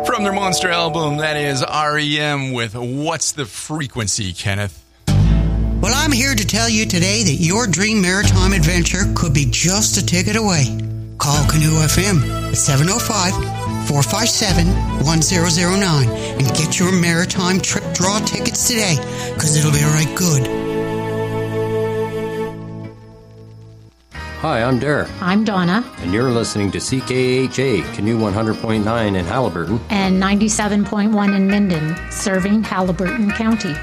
From their monster album, that is REM with What's the Frequency, Kenneth? Well, I'm here to tell you today that your dream maritime adventure could be just a ticket away. Call Canoe FM at 705-457-1009 and get your maritime trip draw tickets today, because it'll be right good. Hi, I'm Derek. I'm Donna. And you're listening to CKHA, Canoe 100.9 in Haliburton. And 97.1 in Minden, serving Haliburton County.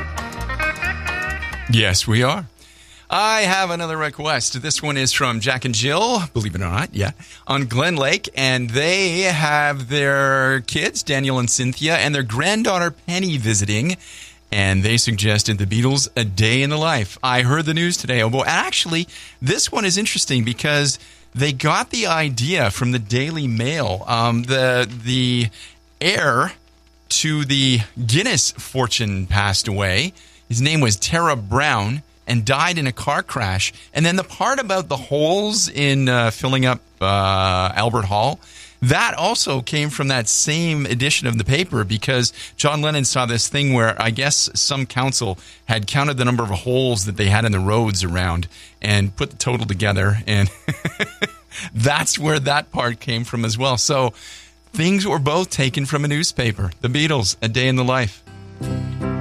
Yes, we are. I have another request. This one is from Jack and Jill, believe it or not, on Glen Lake. And they have their kids, Daniel and Cynthia, and their granddaughter Penny visiting. And they suggested the Beatles, A Day in the Life. I heard the news today. Oh boy. Actually, this one is interesting because they got the idea from the Daily Mail. The heir to the Guinness fortune passed away. His name was Tara Brown and died in a car crash. And then the part about the holes in filling up Albert Hall, that also came from that same edition of the paper because John Lennon saw this thing where I guess some council had counted the number of holes that they had in the roads around and put the total together. And that's where that part came from as well. So things were both taken from a newspaper. The Beatles, A Day in the Life.